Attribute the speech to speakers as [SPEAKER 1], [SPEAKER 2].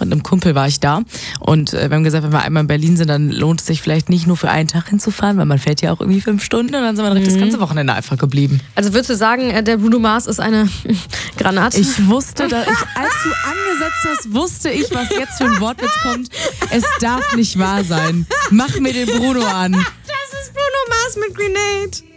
[SPEAKER 1] mit einem Kumpel war ich da und wir haben gesagt, wenn wir einmal in Berlin sind, dann lohnt es sich vielleicht nicht nur für einen Tag hinzufahren, weil man fährt ja auch irgendwie 5 Stunden und dann sind wir direkt das ganze Wochenende einfach geblieben.
[SPEAKER 2] Also würdest du sagen, der Bruno Mars ist eine Granate?
[SPEAKER 1] Ich wusste, als du angesetzt hast, wusste ich, was jetzt für ein Wortwitz kommt. Es darf nicht wahr sein. Mach mir den Bruno an.
[SPEAKER 2] Das ist Bruno Mars mit Grenade.